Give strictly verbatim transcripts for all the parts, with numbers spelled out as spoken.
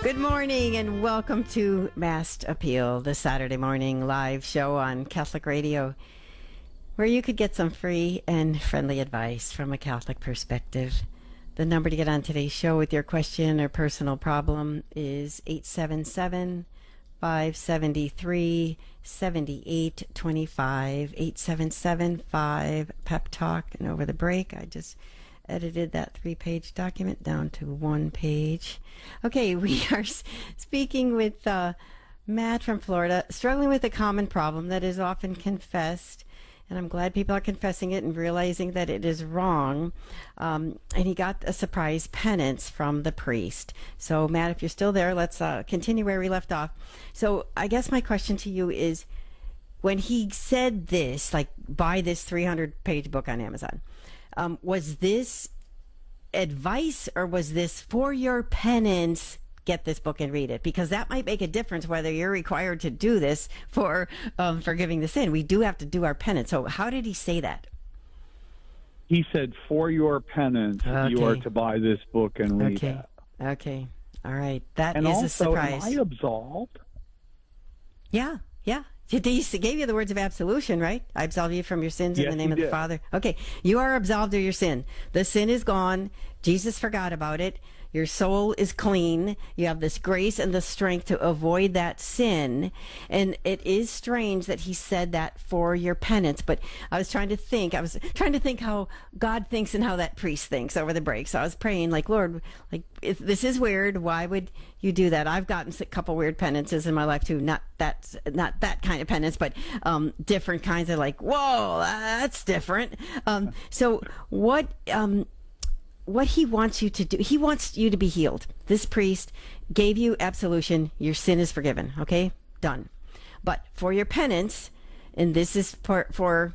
Good morning and welcome to Mast Appeal, the Saturday morning live show on Catholic Radio, where you could get some free and friendly advice from a Catholic perspective. The number to get on today's show with your question or personal problem is eight seven seven, five seven three, seven eight two five, eight seven seven five Pep Talk. And over the break, I just edited that three-page document down to one page. Okay, we are s- speaking with uh, Matt from Florida, struggling with a common problem that is often confessed, and I'm glad people are confessing it and realizing that it is wrong. Um, and he got a surprise penance from the priest. So, Matt, if you're still there, let's uh, continue where we left off. So, I guess my question to you is, when he said this, like, buy this three hundred page book on Amazon, Um, was this advice or was this for your penance? Get this book and read it, because that might make a difference whether you're required to do this for um, forgiving the sin. We do have to do our penance. So how did he say that? He said, for your penance, Okay. you are to buy this book and read Okay. it. Okay. All right. That And is also, a surprise. am I absolved? Yeah. Yeah. He he gave you the words of absolution, right? I absolve you from your sins in Yes, the name he of the did. Father. Okay, you are absolved of your sin. The sin is gone. Jesus forgot about it. Your soul is clean. You have this grace and the strength to avoid that sin. And it is strange that he said that for your penance. But I was trying to think, I was trying to think how God thinks and how that priest thinks over the break. So I was praying, like, Lord, like, if this is weird, why would you do that? I've gotten a couple weird penances in my life too. Not that, not that kind of penance, but um, different kinds of, like, whoa, that's different. Um, so what, um, what he wants you to do, he wants you to be healed. This priest gave you absolution. Your sin is forgiven. Okay, done. But for your penance, and this is for, for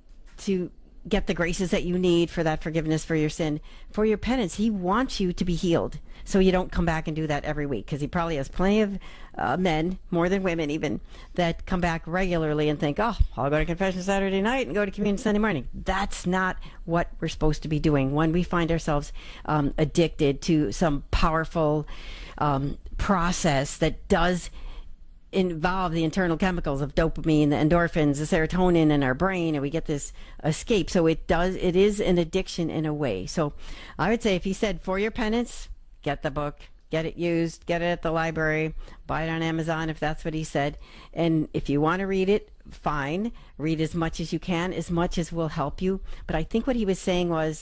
to get the graces that you need for that forgiveness for your sin, for your penance, he wants you to be healed, so you don't come back and do that every week, because he probably has plenty of uh, men, more than women even, that come back regularly and think, oh, I'll go to confession Saturday night and go to communion Sunday morning. That's not what we're supposed to be doing when we find ourselves um, addicted to some powerful um, process that does involve the internal chemicals of dopamine, the endorphins, the serotonin in our brain, and we get this escape. So it does, it is an addiction in a way. So I would say, if he said for your penance, get the book, get it used, get it at the library, buy it on Amazon if that's what he said. And if you want to read it, fine. Read as much as you can, as much as will help you. But I think what he was saying was,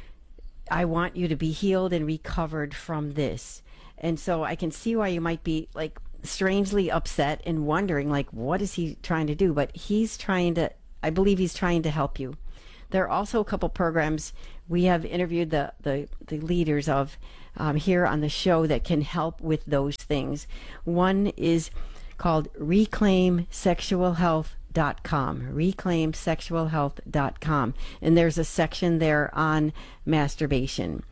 I want you to be healed and recovered from this. And so I can see why you might be, like, strangely upset and wondering, like, what is he trying to do? But he's trying to, I believe he's trying to help you. There are also a couple programs we have interviewed the, the, the leaders of um, here on the show that can help with those things. One is called reclaim sexual health dot com, reclaim sexual health dot com, and there's a section there on masturbation,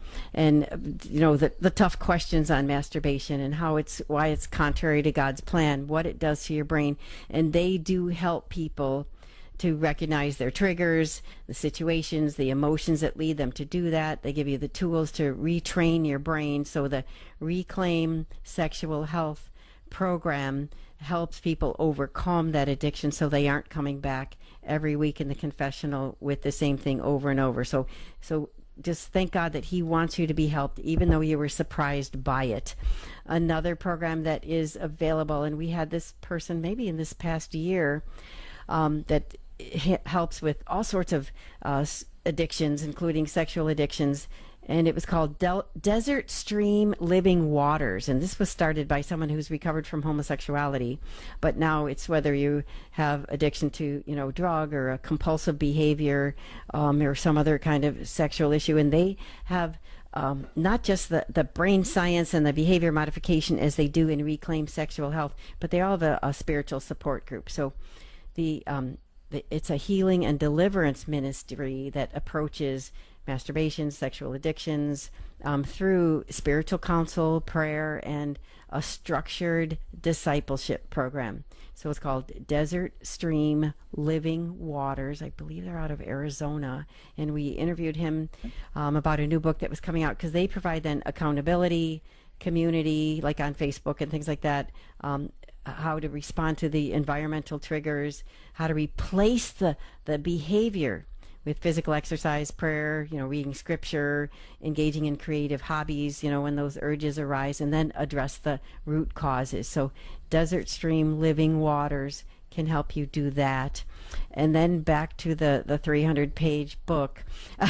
and you know the the tough questions on masturbation and how it's why it's contrary to God's plan, what it does to your brain, and they do help people to recognize their triggers, the situations, the emotions that lead them to do that. They give you the tools to retrain your brain. So the Reclaim Sexual Health program helps people overcome that addiction, so they aren't coming back every week in the confessional with the same thing over and over. So so just thank God that he wants you to be helped, even though you were surprised by it. Another program that is available, and we had this person maybe in this past year, um, that h- helps with all sorts of uh, addictions, including sexual addictions, and it was called Del- Desert Stream Living Waters. And this was started by someone who's recovered from homosexuality, but now it's whether you have addiction to, you know, drug or a compulsive behavior, um, or some other kind of sexual issue. And they have um, not just the, the brain science and the behavior modification as they do in Reclaim Sexual Health, but they all have a, a spiritual support group. So the, um, the it's a healing and deliverance ministry that approaches masturbation, sexual addictions, um, through spiritual counsel, prayer, and a structured discipleship program. So it's called Desert Stream Living Waters. I believe they're out of Arizona. And we interviewed him um, about a new book that was coming out, because they provide then accountability, community, like on Facebook and things like that, um, how to respond to the environmental triggers, how to replace the, the behavior with physical exercise, prayer, you know, reading scripture, engaging in creative hobbies, you know, when those urges arise, and then address the root causes. So Desert Stream Living Waters can help you do that. And then back to the, the three hundred page book.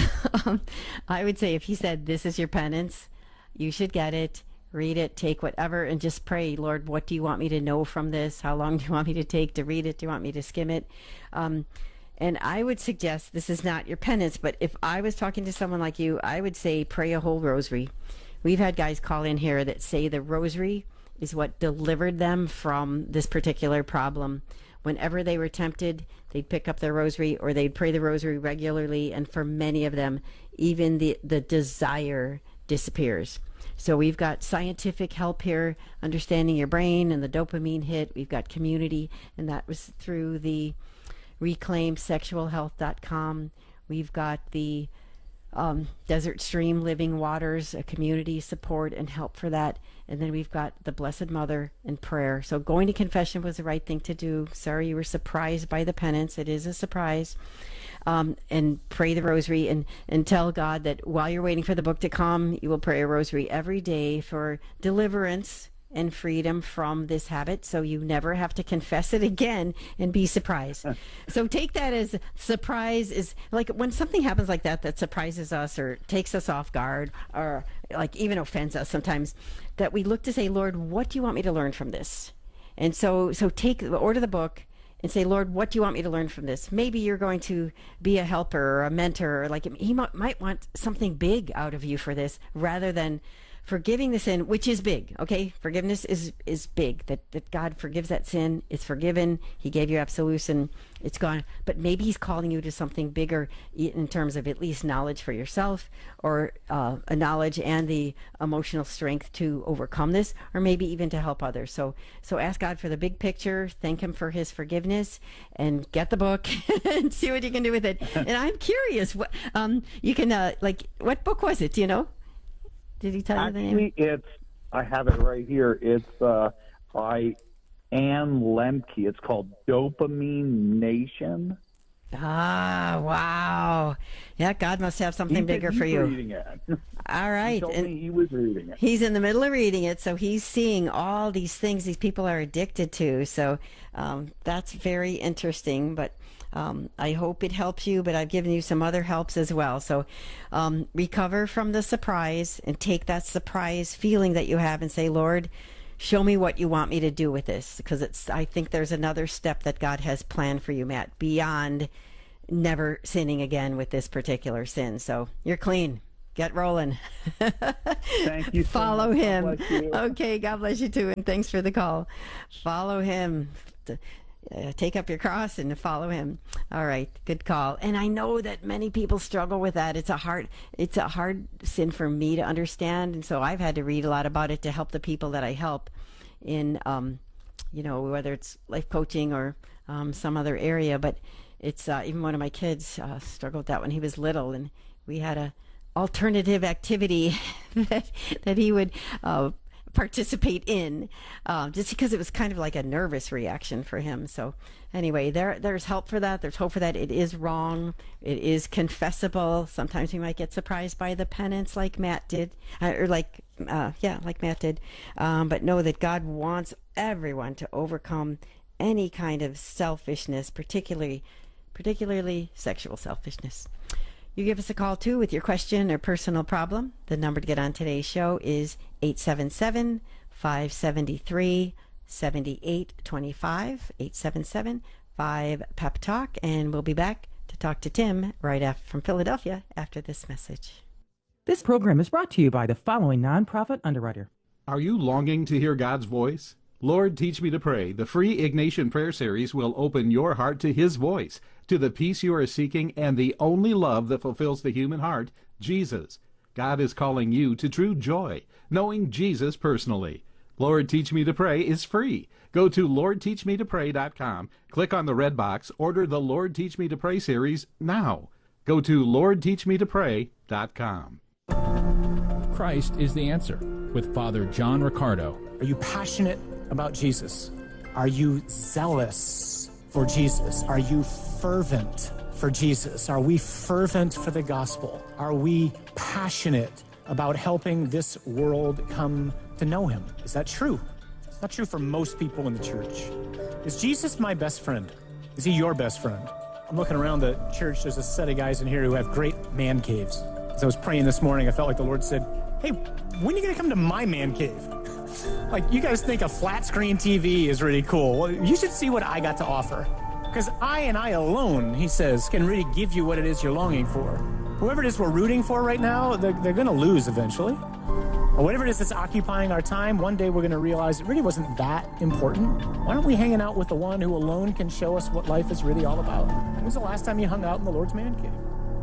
um, I would say if he said, this is your penance, you should get it. Read it, take whatever, and just pray, Lord, what do you want me to know from this? How long do you want me to take to read it? Do you want me to skim it? Um, and I would suggest, this is not your penance, but if I was talking to someone like you, I would say pray a whole rosary. We've had guys call in here that say the rosary is what delivered them from this particular problem. Whenever they were tempted, they'd pick up their rosary or they'd pray the rosary regularly, and for many of them, even the, the desire disappears. So we've got scientific help here, understanding your brain and the dopamine hit. We've got community, and that was through the reclaim sexual health dot com. We've got the um, Desert Stream Living Waters, a community support and help for that. And then we've got the Blessed Mother and prayer. So going to confession was the right thing to do. Sorry you were surprised by the penance. It is a surprise. Um, and pray the rosary, and, and tell God that while you're waiting for the book to come, you will pray a rosary every day for deliverance and freedom from this habit, so you never have to confess it again and be surprised. So take that as surprise is like when something happens like that that surprises us or takes us off guard or like even offends us sometimes, that we look to say, Lord, what do you want me to learn from this? And so so take order the book and say, Lord, what do you want me to learn from this? Maybe you're going to be a helper or a mentor, or like he might, might want something big out of you for this, rather than forgiving the sin, which is big. Okay, forgiveness is is big. That that God forgives that sin. It's forgiven. He gave you absolution. It's gone. But maybe He's calling you to something bigger in terms of at least knowledge for yourself, or uh, a knowledge and the emotional strength to overcome this, or maybe even to help others. So so ask God for the big picture. Thank Him for His forgiveness, and get the book and see what you can do with it. And I'm curious. What um you can uh, like what book was it? Do you know? Did he tell Actually, you the name? Actually, it's, I have it right here. It's uh, by Ann Lemke. It's called Dopamine Nation. Ah, wow. Yeah, God must have something He, bigger he's for you. Reading it. All right. He told and me he was reading it. He's in the middle of reading it, so he's seeing all these things these people are addicted to. So um, that's very interesting, but Um, I hope it helps you, but I've given you some other helps as well. So um, recover from the surprise and take that surprise feeling that you have and say, Lord, show me what you want me to do with this. Because it's, I think there's another step that God has planned for you, Matt, beyond never sinning again with this particular sin. So you're clean. Get rolling. Thank you so Follow much. him. God bless you. Okay, God bless you too, and thanks for the call. Follow him. Uh, take up your cross and follow him. All right, good call. And I know that many people struggle with that. It's a hard, it's a hard sin for me to understand, and so I've had to read a lot about it to help the people that I help in, um, you know, whether it's life coaching or um, some other area. But it's uh, even one of my kids uh, struggled with that when he was little, and we had a alternative activity that that he would uh, participate in, uh, just because it was kind of like a nervous reaction for him. So anyway, there there's help for that. There's hope for that. It is wrong. It is confessable. Sometimes we might get surprised by the penance, like Matt did, uh, or like uh, yeah, like Matt did. Um, but know that God wants everyone to overcome any kind of selfishness, particularly particularly sexual selfishness. You give us a call, too, with your question or personal problem. The number to get on today's show is eight seven seven, five seven three, seven eight two five, eight seven seven, five, P E P Talk, and we'll be back to talk to Tim right after, from Philadelphia after this message. This program is brought to you by the following nonprofit underwriter. Are you longing to hear God's voice? Lord, Teach Me to Pray, the free Ignatian Prayer Series, will open your heart to His voice, to the peace you are seeking, and the only love that fulfills the human heart, Jesus. God is calling you to true joy, knowing Jesus personally. Lord, Teach Me to Pray is free. Go to lord teach me to pray dot com, click on the red box, order the Lord Teach Me to Pray series now. Go to lord teach me to pray dot com. Christ is the answer. with Father John Riccardo. Are you passionate about Jesus? Are you zealous for Jesus? Are you fervent for Jesus? Are we fervent for the gospel? Are we passionate about helping this world come to know him? Is that true? It's not true for most people in the church. Is Jesus my best friend? Is he your best friend? I'm looking around the church. There's a set of guys in here who have great man caves. As I was praying this morning, I felt like the Lord said, hey, when are you going to come to my man cave? Like, you guys think a flat screen T V is really cool. Well, you should see what I got to offer. Because I and I alone, he says, can really give you what it is you're longing for. Whoever it is we're rooting for right now, they're, they're going to lose eventually. Or whatever it is that's occupying our time, one day we're going to realize it really wasn't that important. Why aren't we hanging out with the one who alone can show us what life is really all about? When was the last time you hung out in the Lord's man cave?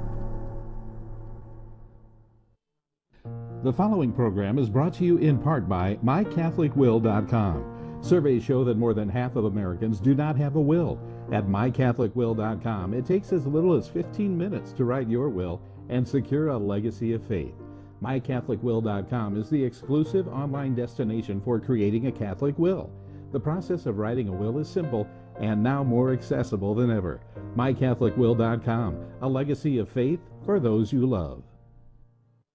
The following program is brought to you in part by my catholic will dot com. Surveys show that more than half of Americans do not have a will. At my catholic will dot com, it takes as little as fifteen minutes to write your will and secure a legacy of faith. my catholic will dot com is the exclusive online destination for creating a Catholic will. The process of writing a will is simple and now more accessible than ever. my catholic will dot com, a legacy of faith for those you love.